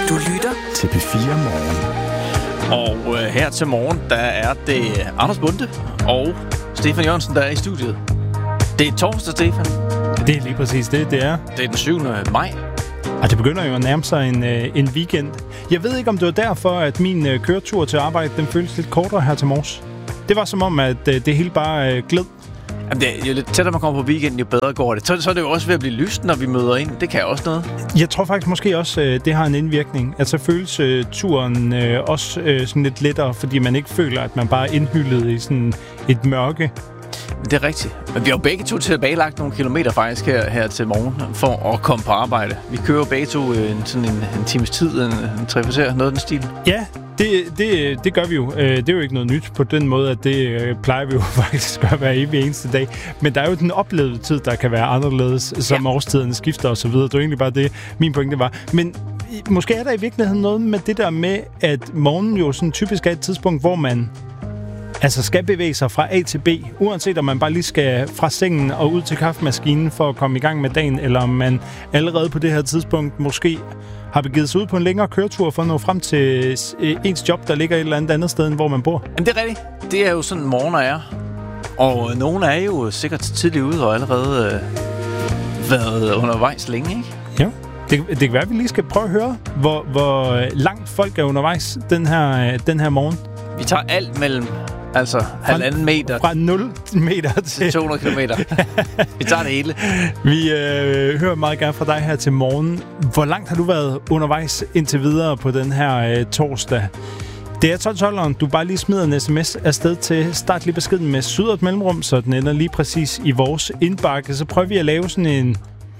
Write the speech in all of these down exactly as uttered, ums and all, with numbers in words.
Du lytter til P fire Morgen. Og øh, her til morgen, der er det Anders Bunde og Stefan Jørgensen, der er i studiet. Det er torsdag, Stefan. Det er lige præcis det, det er. Det er den syvende maj. Og det begynder jo at nærme sig en, øh, en weekend. Jeg ved ikke, om det var derfor, at min øh, køretur til arbejde, den føltes lidt kortere her til morges. Det var som om, at øh, det hele bare øh, gled. Jamen, det er jo lidt tættere man kommer på weekenden, jo bedre går det. Så, så er det jo også ved at blive lyst, når vi møder ind. Det kan også noget. Jeg tror faktisk måske også, øh, det har en indvirkning. Altså føles øh, turen øh, også øh, sådan lidt lettere, fordi man ikke føler, at man bare er indhyllet i sådan et mørke. Det er rigtigt. Men vi har jo begge to tilbagelagt nogle kilometer faktisk her, her til morgen for at komme på arbejde. Vi kører begge to en, sådan en, en times tid, en, en tre kvarter, noget af den stil. Ja, det, det, det gør vi jo. Det er jo ikke noget nyt på den måde, at det plejer vi jo faktisk at gøre hver evig eneste dag. Men der er jo den oplevede tid, der kan være anderledes, som ja. Årstiderne skifter og så videre. Det er egentlig bare det, min pointe var. Men måske er der i virkeligheden noget med det der med, at morgenen jo sådan typisk er et tidspunkt, hvor man altså skal bevæge sig fra A til B, uanset om man bare lige skal fra sengen og ud til kaffemaskinen for at komme i gang med dagen, eller om man allerede på det her tidspunkt måske har begivet sig ud på en længere køretur for at nå frem til ens job, der ligger et eller andet andet sted, end hvor man bor. Jamen det er rigtigt. Det er jo sådan, morgener er. Og nogle er jo sikkert tidligt ude og allerede øh, været undervejs længe, ikke? Ja. Det, det kan være, at vi lige skal prøve at høre, hvor, hvor langt folk er undervejs den her, den her morgen. Vi tager alt mellem altså halvanden meter fra nul meter til to hundrede kilometer. Vi tager det hele. Vi øh, hører meget gerne fra dig her til morgen. Hvor langt har du været undervejs indtil videre på den her øh, torsdag? Det er tolv-tolveren. Du bare lige smider en sms afsted til. Start lige beskeden med syd og et mellemrum, så den ender lige præcis i vores indbakke. Så prøver vi at lave sådan en...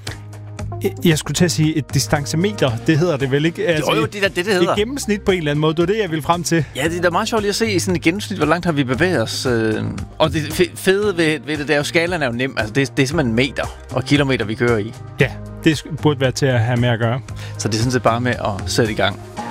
Jeg skulle til at sige et distancemeter. Det hedder det vel ikke? Altså, jo, jo, det er det, det hedder. Et gennemsnit på en eller anden måde. Det var det, jeg ville frem til. Ja, det er da meget sjovt lige at se i sådan et gennemsnit, hvor langt har vi bevæget os. Og det fede ved, ved det, det er jo, skalaen er jo nem. Altså, det, det er simpelthen meter og kilometer, vi kører i. Ja, det burde være til at have med at gøre. Så det er sådan set bare med at sætte i gang.